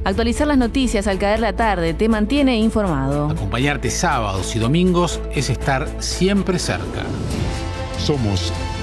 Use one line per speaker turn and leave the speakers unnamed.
Actualizar las noticias al caer la tarde te mantiene informado.
Acompañarte sábados y domingos es estar siempre cerca.
Somos